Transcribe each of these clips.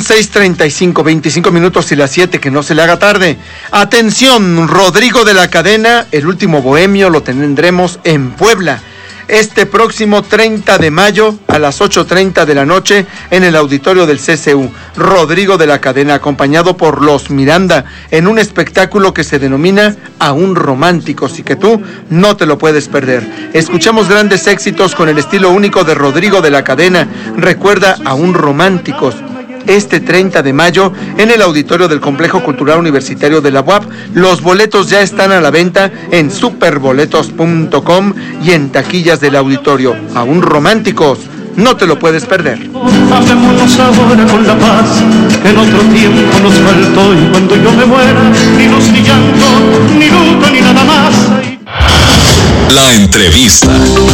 Son 6:35, 25 minutos y las 7, que no se le haga tarde. Atención, Rodrigo de la Cadena, el último bohemio, lo tendremos en Puebla. Este próximo 30 de mayo a las 8:30 de la noche en el auditorio del CCU. Rodrigo de la Cadena, acompañado por Los Miranda, en un espectáculo que se denomina Aún Románticos y que tú no te lo puedes perder. Escuchamos grandes éxitos con el estilo único de Rodrigo de la Cadena. Recuerda, Aún Románticos. Este 30 de mayo en el auditorio del Complejo Cultural Universitario de la UAP. Los boletos ya están a la venta en superboletos.com y en taquillas del auditorio. Aún Románticos, no te lo puedes perder. Hagámonos ahora con la paz que en otro tiempo nos faltó, y cuando yo me muera, ni luz ni llanto, ni luto, ni nada más. La entrevista.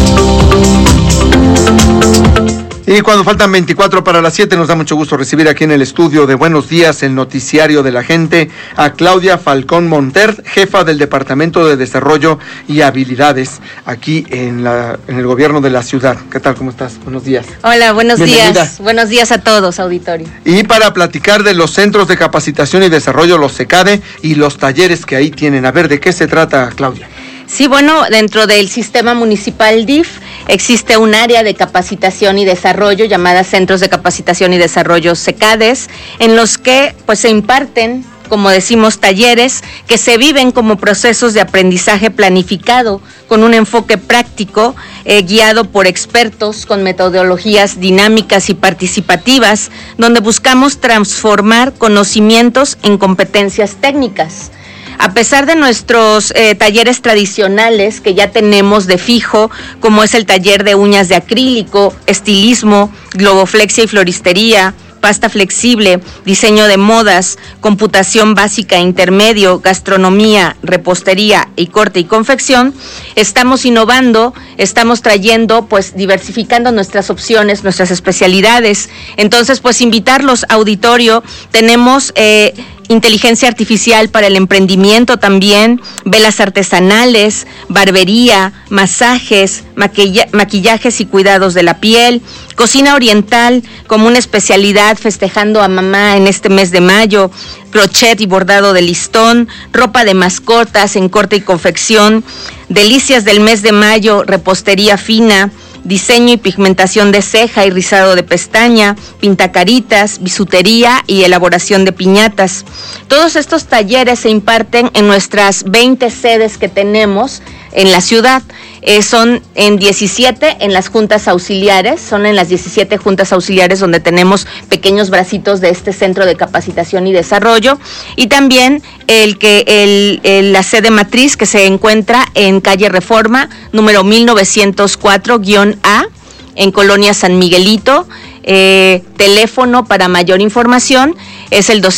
Y cuando faltan 24 para las 7, nos da mucho gusto recibir aquí en el estudio de Buenos Días, el noticiario de la gente, a Claudia Falcón Monter, jefa del Departamento de Desarrollo y Habilidades aquí en el gobierno de la ciudad. ¿Qué tal? ¿Cómo estás? Buenos días. Hola, buenos Bienvenida. días. Buenos días a todos, auditorio. Y para platicar de los Centros de Capacitación y Desarrollo, los CECADE, y los talleres que ahí tienen. A ver, ¿de qué se trata, Claudia? Sí, bueno, dentro del sistema municipal DIF existe un área de capacitación y desarrollo llamada Centros de Capacitación y Desarrollo CECADES, en los que pues se imparten, como decimos, talleres que se viven como procesos de aprendizaje planificado, con un enfoque práctico, guiado por expertos, con metodologías dinámicas y participativas, donde buscamos transformar conocimientos en competencias técnicas. A pesar de nuestros talleres tradicionales que ya tenemos de fijo, como es el taller de uñas de acrílico, estilismo, globoflexia y floristería, pasta flexible, diseño de modas, computación básica e intermedio, gastronomía, repostería y corte y confección, estamos innovando, estamos trayendo, pues diversificando nuestras opciones, nuestras especialidades. Entonces, pues invitarlos, auditorio, tenemos inteligencia artificial para el emprendimiento también, velas artesanales, barbería, masajes, maquillajes y cuidados de la piel, cocina oriental como una especialidad festejando a mamá en este mes de mayo, crochet y bordado de listón, ropa de mascotas en corte y confección, delicias del mes de mayo, repostería fina, diseño y pigmentación de ceja y rizado de pestaña, pintacaritas, bisutería y elaboración de piñatas. Todos estos talleres se imparten en nuestras 20 sedes que tenemos en la ciudad. Son en 17 en las juntas auxiliares, son en las 17 juntas auxiliares donde tenemos pequeños bracitos de este centro de capacitación y desarrollo, y también la sede matriz que se encuentra en calle Reforma, número 1904-A, en Colonia San Miguelito. Teléfono para mayor información es el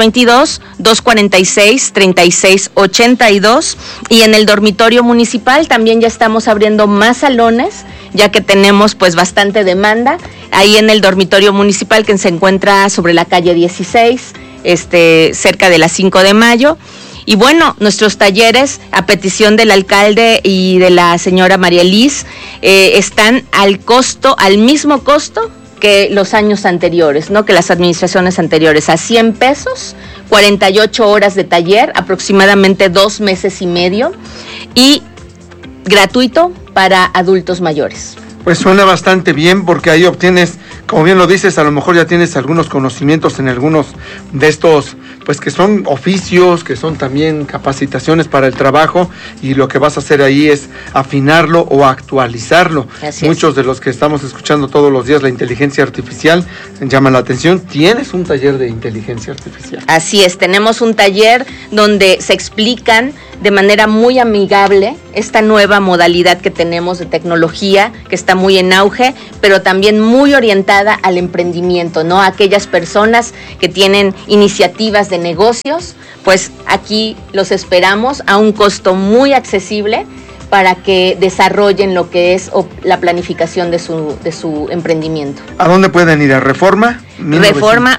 222-246-3682, y en el dormitorio municipal también ya estamos abriendo más salones, ya que tenemos pues bastante demanda, ahí en el dormitorio municipal que se encuentra sobre la calle 16, cerca de la 5 de mayo. Y bueno, nuestros talleres, a petición del alcalde y de la señora María Liz, están al mismo costo que los años anteriores, ¿no? Que las administraciones anteriores, a 100 pesos, 48 horas de taller, aproximadamente 2 meses y medio, y gratuito para adultos mayores. Pues suena bastante bien, porque ahí obtienes, como bien lo dices, a lo mejor ya tienes algunos conocimientos en algunos de estos, pues que son oficios, que son también capacitaciones para el trabajo, y lo que vas a hacer ahí es afinarlo o actualizarlo. Muchos de los que estamos escuchando todos los días la inteligencia artificial llaman la atención. ¿Tienes un taller de inteligencia artificial? Así es, tenemos un taller donde se explican de manera muy amigable esta nueva modalidad que tenemos de tecnología, que está muy en auge, pero también muy orientada al emprendimiento, ¿no? Aquellas personas que tienen iniciativas de negocios, pues aquí los esperamos a un costo muy accesible para que desarrollen lo que es la planificación de su emprendimiento. ¿A dónde pueden ir? ¿A Reforma? Reforma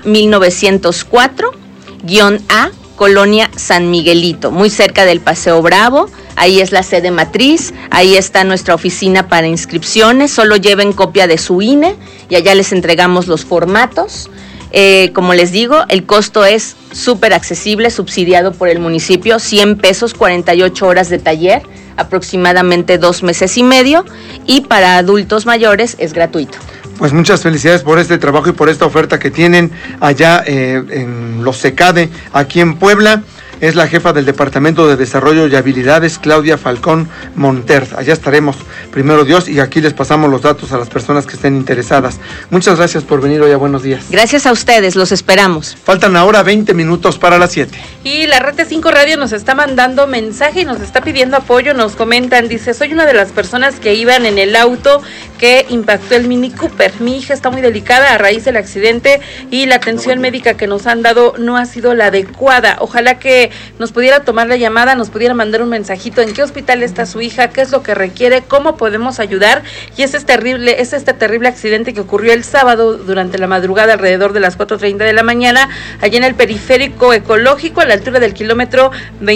1904-A, Colonia San Miguelito, muy cerca del Paseo Bravo. Ahí es la sede matriz, ahí está nuestra oficina para inscripciones. Solo lleven copia de su INE y allá les entregamos los formatos. Como les digo, el costo es súper accesible, subsidiado por el municipio, 100 pesos, 48 horas de taller, aproximadamente 2 meses y medio, y para adultos mayores es gratuito. Pues muchas felicidades por este trabajo y por esta oferta que tienen allá en los CECADE, aquí en Puebla. Es la jefa del Departamento de Desarrollo y Habilidades, Claudia Falcón Monter. Allá estaremos, primero Dios, y aquí les pasamos los datos a las personas que estén interesadas. Muchas gracias por venir hoy a Buenos Días. Gracias a ustedes, los esperamos. Faltan ahora 20 minutos para las 7. Y la Red de 5 Radio nos está mandando mensaje y nos está pidiendo apoyo, nos comentan, dice, soy una de las personas que iban en el auto que impactó el Mini Cooper. Mi hija está muy delicada a raíz del accidente y la atención médica que nos han dado no ha sido la adecuada. Ojalá que nos pudiera tomar la llamada, nos pudiera mandar un mensajito en qué hospital está su hija, qué es lo que requiere, cómo podemos ayudar. Y es este terrible accidente que ocurrió el sábado durante la madrugada alrededor de las 4:30 de la mañana, allí en el periférico ecológico a la altura del kilómetro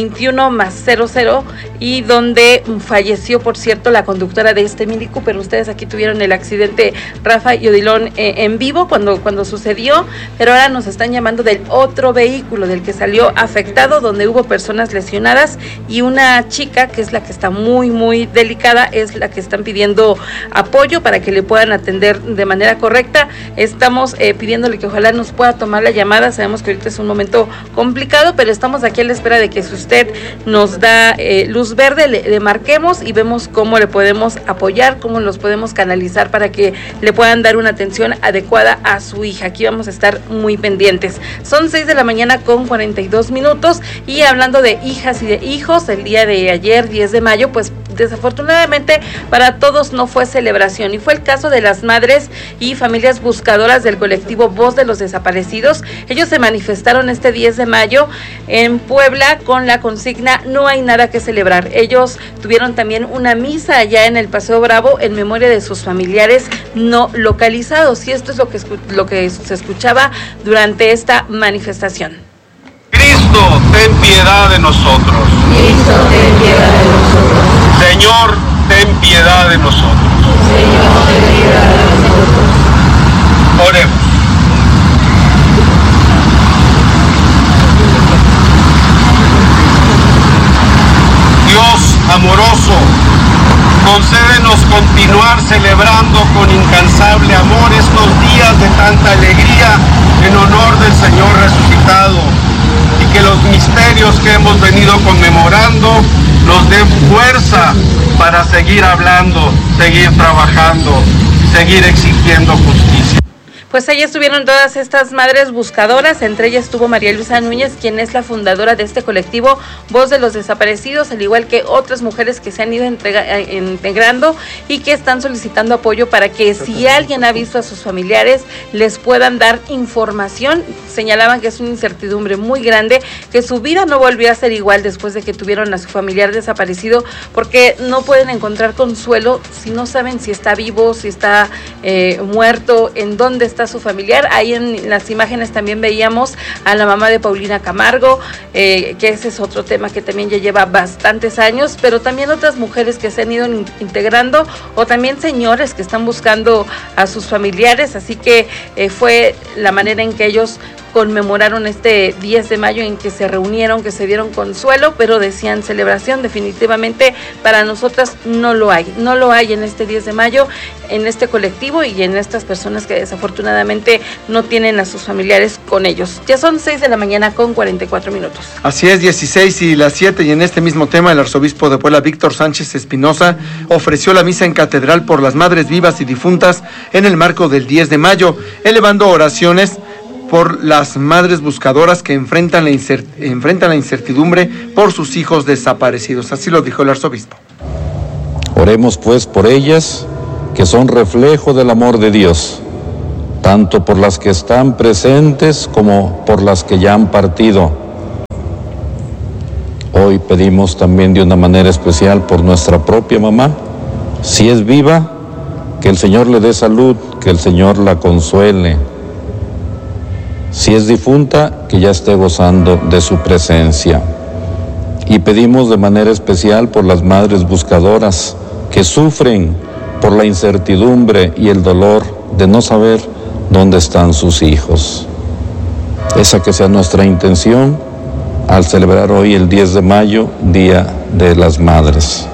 21+00 y donde falleció, por cierto, la conductora de este Mini Cooper. Ustedes aquí tuvieron el accidente, Rafa y Odilon, en vivo cuando sucedió, pero ahora nos están llamando del otro vehículo del que salió afectado, donde hubo personas lesionadas y una chica que es la que está muy, muy delicada, es la que están pidiendo apoyo para que le puedan atender de manera correcta. Estamos pidiéndole que ojalá nos pueda tomar la llamada. Sabemos que ahorita es un momento complicado, pero estamos aquí a la espera de que si usted nos da luz verde, le marquemos y vemos cómo le podemos apoyar, cómo los podemos canalizar para que le puedan dar una atención adecuada a su hija. Aquí vamos a estar muy pendientes. Son 6 de la mañana con 42 minutos. Y hablando de hijas y de hijos, el día de ayer, 10 de mayo, pues desafortunadamente para todos no fue celebración, y fue el caso de las madres y familias buscadoras del colectivo Voz de los Desaparecidos. Ellos se manifestaron este 10 de mayo en Puebla con la consigna "No hay nada que celebrar". Ellos tuvieron también una misa allá en el Paseo Bravo en memoria de sus familiares no localizados, y esto es lo que se escuchaba durante esta manifestación. Cristo, ten piedad de nosotros. Cristo, ten piedad de nosotros. Señor, ten piedad de nosotros. Señor, ten piedad de nosotros. Oremos. Dios amoroso, concédenos continuar celebrando con incansable amor estos días de tanta alegría en honor del Señor resucitado, y que los misterios que hemos venido conmemorando nos den fuerza para seguir hablando, seguir trabajando, seguir exigiendo justicia. Pues ahí estuvieron todas estas madres buscadoras, entre ellas estuvo María Luisa Núñez, quien es la fundadora de este colectivo Voz de los Desaparecidos, al igual que otras mujeres que se han ido integrando y que están solicitando apoyo para que si alguien ha visto a sus familiares les puedan dar información. Señalaban que es una incertidumbre muy grande, que su vida no volvió a ser igual después de que tuvieron a su familiar desaparecido, porque no pueden encontrar consuelo si no saben si está vivo, si está muerto, en dónde está su familiar. Ahí en las imágenes también veíamos a la mamá de Paulina Camargo, que ese es otro tema que también ya lleva bastantes años, pero también otras mujeres que se han ido integrando, o también señores que están buscando a sus familiares, así que fue la manera en que ellos conmemoraron este 10 de mayo, en que se reunieron, que se dieron consuelo, pero decían celebración. Definitivamente para nosotras no lo hay en este 10 de mayo, en este colectivo y en estas personas que desafortunadamente no tienen a sus familiares con ellos. Ya son 6 de la mañana con 44 minutos. Así es, 16 y las 7, y en este mismo tema el arzobispo de Puebla, Víctor Sánchez Espinosa, ofreció la misa en catedral por las madres vivas y difuntas en el marco del 10 de mayo, elevando oraciones por las madres buscadoras que enfrentan la incertidumbre por sus hijos desaparecidos. Así lo dijo el arzobispo. Oremos pues por ellas, que son reflejo del amor de Dios, tanto por las que están presentes como por las que ya han partido. Hoy pedimos también de una manera especial por nuestra propia mamá. Si es viva, que el Señor le dé salud, que el Señor la consuele. Si es difunta, que ya esté gozando de su presencia. Y pedimos de manera especial por las madres buscadoras que sufren por la incertidumbre y el dolor de no saber dónde están sus hijos. Esa que sea nuestra intención al celebrar hoy el 10 de mayo, Día de las Madres.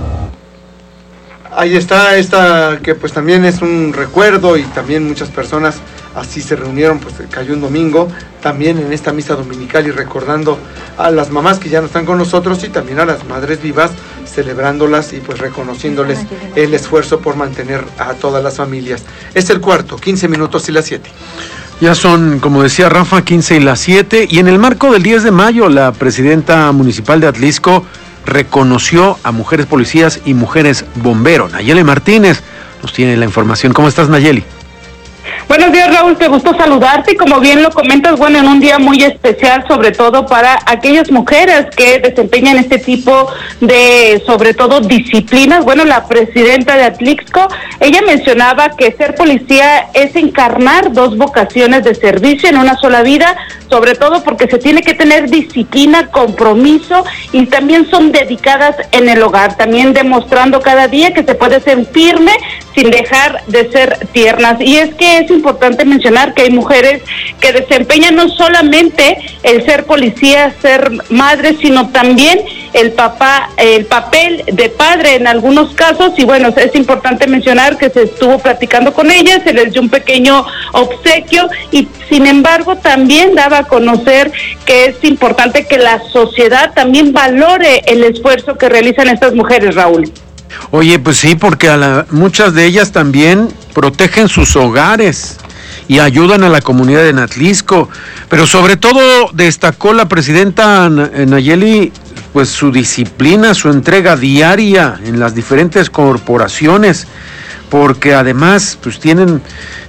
Ahí está esta que pues también es un recuerdo y también muchas personas así se reunieron, pues cayó un domingo también en esta misa dominical y recordando a las mamás que ya no están con nosotros y también a las madres vivas, celebrándolas y pues reconociéndoles el esfuerzo por mantener a todas las familias. Es el cuarto, 15 minutos y las 7. Ya son, como decía Rafa, 15 y las 7, y en el marco del 10 de mayo, la presidenta municipal de Atlixco reconoció a mujeres policías y mujeres bomberos. Nayeli Martínez nos tiene la información. ¿Cómo estás, Nayeli? Buenos días, Raúl, qué gusto saludarte y como bien lo comentas, bueno, en un día muy especial, sobre todo para aquellas mujeres que desempeñan este tipo de, sobre todo, disciplinas. Bueno, la presidenta de Atlixco, ella mencionaba que ser policía es encarnar dos vocaciones de servicio en una sola vida, sobre todo porque se tiene que tener disciplina, compromiso y también son dedicadas en el hogar, también demostrando cada día que se puede ser firme sin dejar de ser tiernas. Y es que es importante mencionar que hay mujeres que desempeñan no solamente el ser policía, ser madre, sino también el papel de padre en algunos casos. Y bueno, es importante mencionar que se estuvo platicando con ellas, se les dio un pequeño obsequio y sin embargo también daba a conocer que es importante que la sociedad también valore el esfuerzo que realizan estas mujeres, Raúl. Oye, pues sí, porque muchas de ellas también protegen sus hogares y ayudan a la comunidad de Atlixco, pero sobre todo destacó la presidenta Nayeli, pues su disciplina, su entrega diaria en las diferentes corporaciones, porque además pues tienen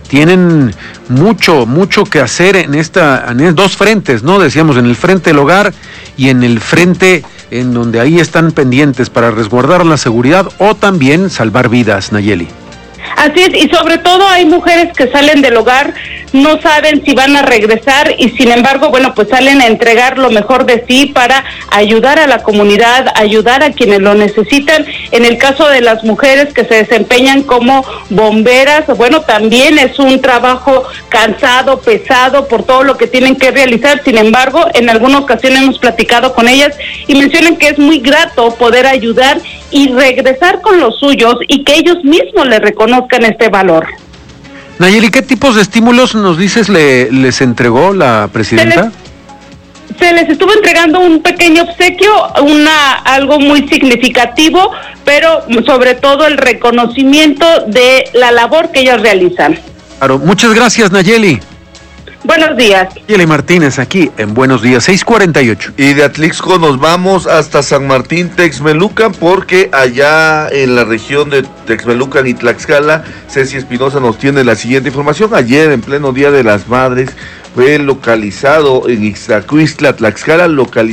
mucho que hacer en dos frentes, ¿no? Decíamos, en el frente del hogar y en el frente en donde ahí están pendientes para resguardar la seguridad o también salvar vidas, Nayeli. Así es, y sobre todo hay mujeres que salen del hogar, no saben si van a regresar y sin embargo, bueno, pues salen a entregar lo mejor de sí para ayudar a la comunidad, ayudar a quienes lo necesitan. En el caso de las mujeres que se desempeñan como bomberas, bueno, también es un trabajo cansado, pesado por todo lo que tienen que realizar. Sin embargo, en alguna ocasión hemos platicado con ellas y mencionan que es muy grato poder ayudar y regresar con los suyos y que ellos mismos les reconozcan este valor. Nayeli, ¿qué tipos de estímulos nos dices les entregó la presidenta? Se les estuvo entregando un pequeño obsequio, algo muy significativo, pero sobre todo el reconocimiento de la labor que ellos realizan. Claro, muchas gracias, Nayeli. Buenos días. Nayeli Martínez aquí en Buenos Días, 6:48. Y de Atlixco nos vamos hasta San Martín, Texmelucan, porque allá en la región de Texmelucan y Tlaxcala, Ceci Espinosa nos tiene la siguiente información. Ayer, en pleno Día de las Madres, fue localizado en Ixtacuistla, Tlaxcala,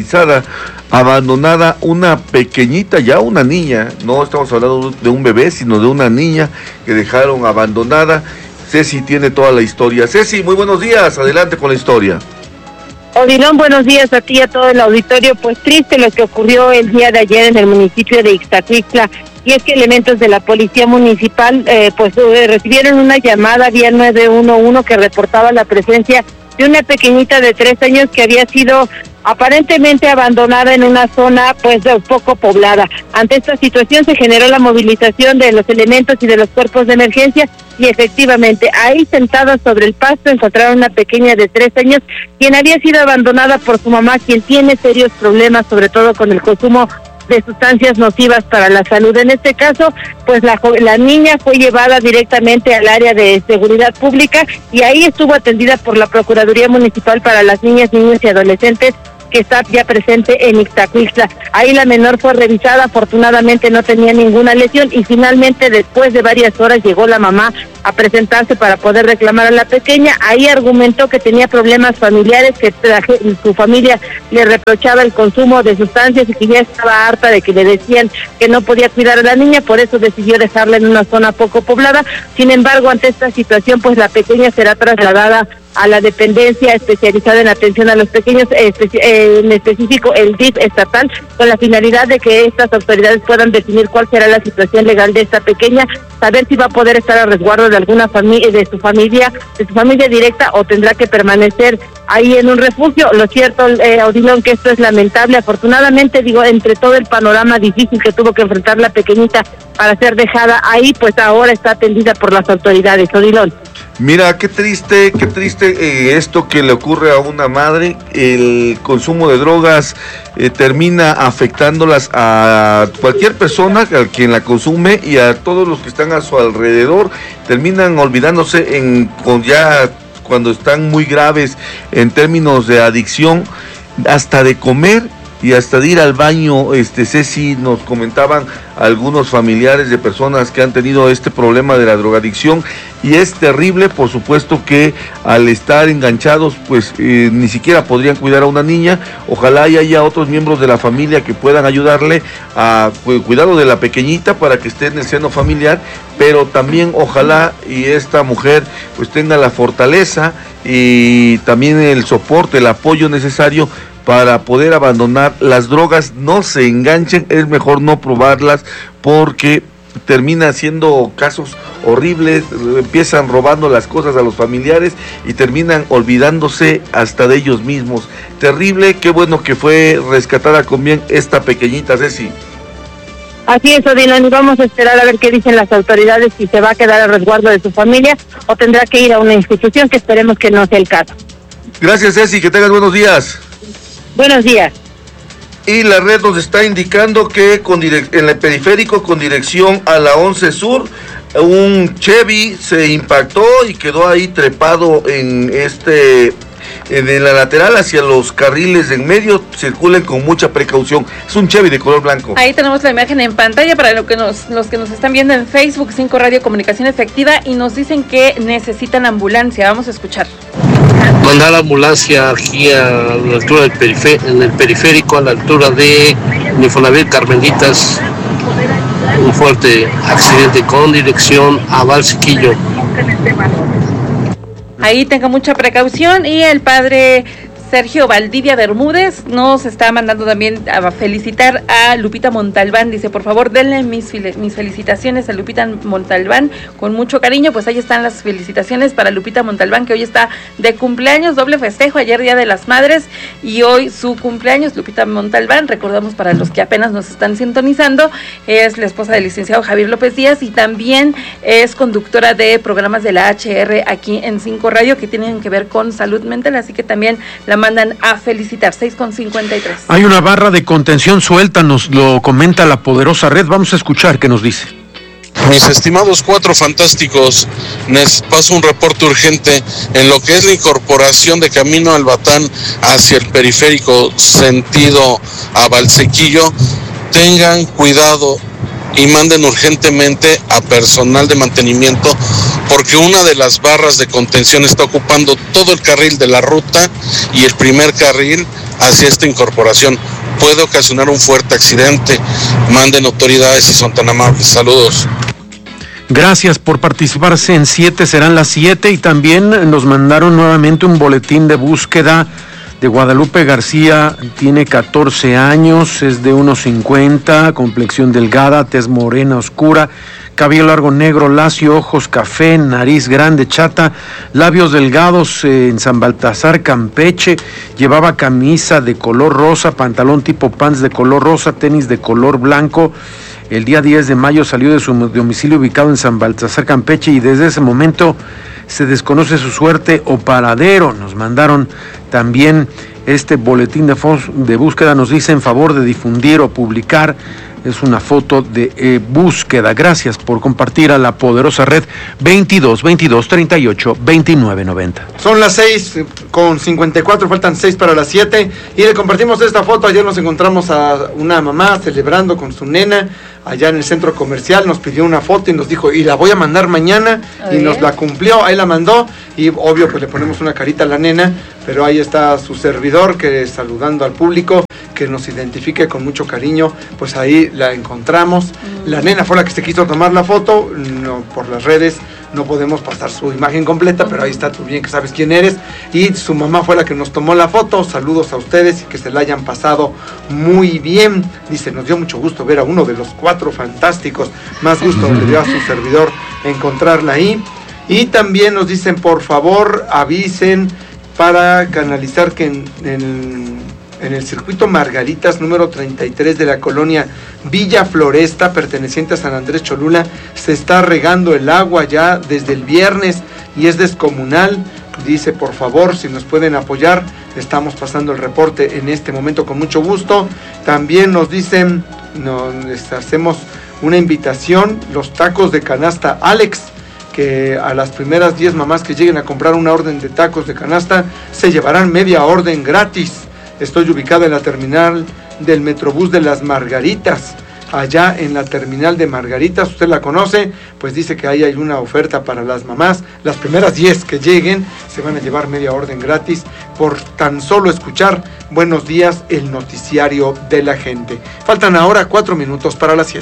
abandonada una pequeñita, ya una niña, no estamos hablando de un bebé, sino de una niña que dejaron abandonada. Ceci tiene toda la historia. Ceci, muy buenos días, adelante con la historia. Odilón, buenos días a ti y a todo el auditorio. Pues triste lo que ocurrió el día de ayer en el municipio de Ixtacuistla, y es que elementos de la policía municipal recibieron una llamada vía 911 que reportaba la presencia de una pequeñita de 3 años que había sido aparentemente abandonada en una zona pues poco poblada. Ante esta situación se generó la movilización de los elementos y de los cuerpos de emergencia y efectivamente ahí sentada sobre el pasto encontraron una pequeña de 3 años quien había sido abandonada por su mamá, quien tiene serios problemas sobre todo con el consumo de sustancias nocivas para la salud. En este caso, pues la niña fue llevada directamente al área de seguridad pública y ahí estuvo atendida por la Procuraduría Municipal para las Niñas, Niños y Adolescentes, que está ya presente en Ixtacuistla. Ahí la menor fue revisada, afortunadamente no tenía ninguna lesión y finalmente después de varias horas llegó la mamá a presentarse para poder reclamar a la pequeña. Ahí argumentó que tenía problemas familiares, que su familia le reprochaba el consumo de sustancias y que ya estaba harta de que le decían que no podía cuidar a la niña, por eso decidió dejarla en una zona poco poblada. Sin embargo, ante esta situación, pues la pequeña será trasladada a la dependencia especializada en atención a los pequeños, en específico el DIF estatal, con la finalidad de que estas autoridades puedan definir cuál será la situación legal de esta pequeña, saber si va a poder estar a resguardo de alguna familia, de su familia directa, o tendrá que permanecer ahí en un refugio. Lo cierto, Odilon, que esto es lamentable. Afortunadamente, entre todo el panorama difícil que tuvo que enfrentar la pequeñita para ser dejada ahí, pues ahora está atendida por las autoridades. Odilon. Mira, qué triste esto que le ocurre a una madre. El consumo de drogas termina afectándolas a cualquier persona, a quien la consume, y a todos los que están a su alrededor. Terminan olvidándose cuando están muy graves en términos de adicción, hasta de comer y hasta de ir al baño. Ceci, nos comentaban algunos familiares de personas que han tenido este problema de la drogadicción, y es terrible. Por supuesto que al estar enganchados, pues ni siquiera podrían cuidar a una niña. Ojalá haya otros miembros de la familia que puedan ayudarle a cuidado de la pequeñita para que esté en el seno familiar, pero también ojalá y esta mujer pues tenga la fortaleza y también el soporte, el apoyo necesario para poder abandonar las drogas. No se enganchen, es mejor no probarlas, porque termina siendo casos horribles. Empiezan robando las cosas a los familiares y terminan olvidándose hasta de ellos mismos. Terrible. Qué bueno que fue rescatada con bien esta pequeñita, Ceci. Así es, Odilon, y vamos a esperar a ver qué dicen las autoridades, si se va a quedar a resguardo de su familia o tendrá que ir a una institución, que esperemos que no sea el caso. Gracias, Ceci, que tengas buenos días. Buenos días. Y la red nos está indicando que en el periférico con dirección a la 11 Sur, un Chevy se impactó y quedó ahí trepado en la lateral hacia los carriles en medio. Circulen con mucha precaución. Es un Chevy de color blanco. Ahí tenemos la imagen en pantalla para los que nos están viendo en Facebook, 5 Radio Comunicación Efectiva, y nos dicen que necesitan ambulancia. Vamos a escuchar. Mandar la ambulancia aquí a la altura en el periférico, a la altura de Infonavit Carmelitas. Un fuerte accidente con dirección a Valsequillo. Ahí tenga mucha precaución. Y el padre Sergio Valdivia Bermúdez nos está mandando también a felicitar a Lupita Montalbán. Dice, por favor, denle mis felicitaciones a Lupita Montalbán con mucho cariño. Pues ahí están las felicitaciones para Lupita Montalbán, que hoy está de cumpleaños, doble festejo, ayer Día de las Madres y hoy su cumpleaños. Lupita Montalbán, recordamos para los que apenas nos están sintonizando, es la esposa del licenciado Javier López Díaz y también es conductora de programas de la HR aquí en 5 Radio que tienen que ver con salud mental, así que también la mandan a felicitar. 6:53. Hay una barra de contención suelta, nos lo comenta la poderosa red. Vamos a escuchar qué nos dice. Mis estimados 4 fantásticos, les paso un reporte urgente en lo que es la incorporación de Camino Albatán hacia el periférico sentido a Valsequillo. Tengan cuidado y manden urgentemente a personal de mantenimiento, porque una de las barras de contención está ocupando todo el carril de la ruta y el primer carril hacia esta incorporación. Puede ocasionar un fuerte accidente. Manden autoridades si son tan amables. Saludos. Gracias por participarse en 7, serán las 7, y también nos mandaron nuevamente un boletín de búsqueda de Guadalupe García. Tiene 14 años, es de 1.50, complexión delgada, tez morena oscura, cabello largo negro lacio, ojos café, nariz grande chata, labios delgados, en San Baltasar, Campeche. Llevaba camisa de color rosa, pantalón tipo pants de color rosa, tenis de color blanco. El día 10 de mayo salió de su domicilio ubicado en San Baltasar, Campeche, y desde ese momento se desconoce su suerte o paradero. Nos mandaron también este boletín de búsqueda, nos dice en favor de difundir o publicar. Es una foto de búsqueda. Gracias por compartir a la poderosa red. 22 22 38 29 90. Son las 6:54, faltan 6 para las 7 y le compartimos esta foto. Ayer nos encontramos a una mamá celebrando con su nena allá en el centro comercial. Nos pidió una foto y nos dijo, y la voy a mandar mañana, y nos la cumplió. Ahí la mandó y obvio pues le ponemos una carita a la nena, pero ahí está su servidor que saludando al público, que nos identifique con mucho cariño. Pues ahí la encontramos. La nena fue la que se quiso tomar la foto, no, por las redes no podemos pasar su imagen completa, pero ahí está, tú bien que sabes quién eres, y su mamá fue la que nos tomó la foto. Saludos a ustedes y que se la hayan pasado muy bien. Dice, nos dio mucho gusto ver a uno de los 4 fantásticos, más gusto le dio a su servidor encontrarla ahí. Y también nos dicen, por favor, avisen para canalizar que en el circuito Margaritas número 33 de la colonia Villa Floresta, perteneciente a San Andrés Cholula, se está regando el agua ya desde el viernes y es descomunal. Dice, por favor, si nos pueden apoyar, estamos pasando el reporte en este momento con mucho gusto. También nos dicen, les hacemos una invitación, los tacos de canasta Alex, que a las primeras 10 mamás que lleguen a comprar una orden de tacos de canasta se llevarán media orden gratis. Estoy ubicado en la terminal del Metrobús de las Margaritas, allá en la terminal de Margaritas. Usted la conoce, pues dice que ahí hay una oferta para las mamás. Las primeras 10 que lleguen se van a llevar media orden gratis por tan solo escuchar Buenos Días, el noticiario de la gente. Faltan ahora 4 minutos para las 7.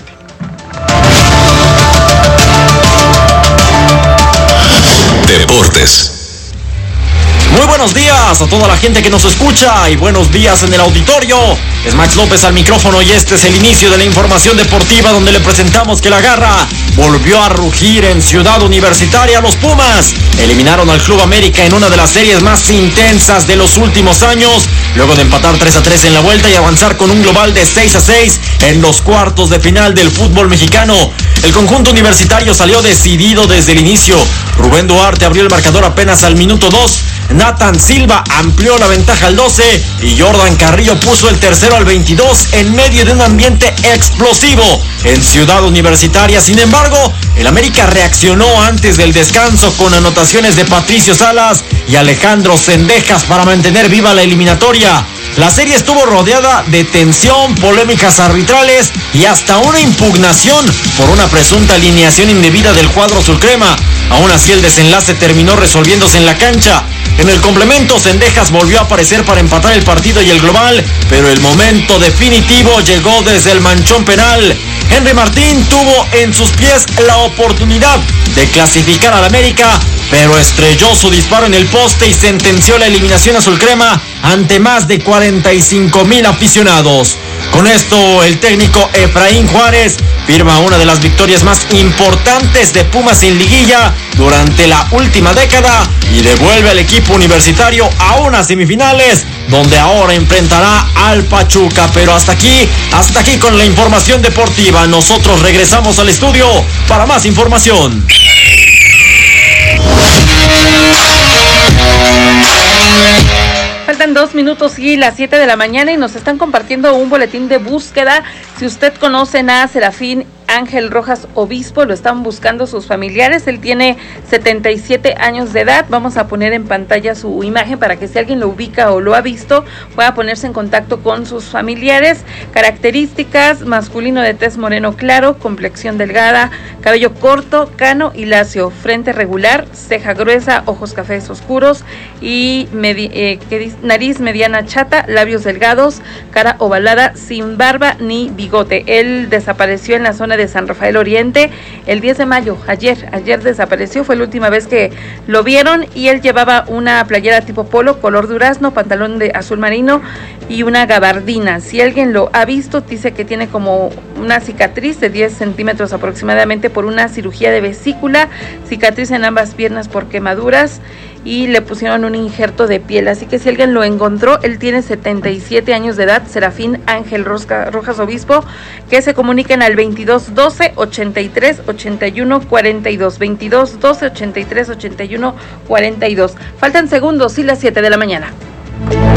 Deportes. Muy buenos días a toda la gente que nos escucha y buenos días en el auditorio. Es Max López al micrófono y este es el inicio de la información deportiva, donde le presentamos que la Garra volvió a rugir en Ciudad Universitaria. Los Pumas eliminaron al Club América en una de las series más intensas de los últimos años, luego de empatar 3-3 en la vuelta y avanzar con un global de 6-6 en los cuartos de final del fútbol mexicano. El conjunto universitario salió decidido desde el inicio. Rubén Duarte abrió el marcador apenas al minuto 2. Nathan Silva amplió la ventaja al 12 y Jordan Carrillo puso el tercero al 22 en medio de un ambiente explosivo en Ciudad Universitaria. Sin embargo, el América reaccionó antes del descanso con anotaciones de Patricio Salas y Alejandro Cendejas para mantener viva la eliminatoria. La serie estuvo rodeada de tensión, polémicas arbitrales y hasta una impugnación por una presunta alineación indebida del cuadro azulcrema. Aún así, el desenlace terminó resolviéndose en la cancha. En el complemento, Cendejas volvió a aparecer para empatar el partido y el global, pero el momento definitivo llegó desde el manchón penal. Henry Martín tuvo en sus pies la oportunidad de clasificar al América, pero estrelló su disparo en el poste y sentenció la eliminación azulcrema ante más de 45,000 aficionados. Con esto, el técnico Efraín Juárez firma una de las victorias más importantes de Pumas en liguilla durante la última década y devuelve al equipo universitario a unas semifinales donde ahora enfrentará al Pachuca. Pero hasta aquí con la información deportiva. Nosotros regresamos al estudio para más información. Faltan 2 minutos y las 7 de la mañana y nos están compartiendo un boletín de búsqueda. Si usted conoce a Serafín Ángel Rojas Obispo, lo están buscando sus familiares. Él tiene 77 años de edad. Vamos a poner en pantalla su imagen para que si alguien lo ubica o lo ha visto, pueda ponerse en contacto con sus familiares. Características: masculino de tez moreno claro, complexión delgada, cabello corto, cano y lacio, frente regular, ceja gruesa, ojos cafés oscuros y nariz mediana chata, labios delgados, cara ovalada, sin barba ni bigote. Él desapareció en la zona de San Rafael Oriente el 10 de mayo, ayer desapareció, fue la última vez que lo vieron, y él llevaba una playera tipo polo, color durazno, pantalón de azul marino y una gabardina. Si alguien lo ha visto, dice que tiene como una cicatriz de 10 centímetros aproximadamente por una cirugía de vesícula, cicatriz en ambas piernas por quemaduras y le pusieron un injerto de piel. Así que si alguien lo encontró, él tiene 77 años de edad, Serafín Ángel Rojas Obispo, que se comuniquen al 22 12 83 81 42, 22 12 83 81 42. Faltan segundos y las 7 de la mañana.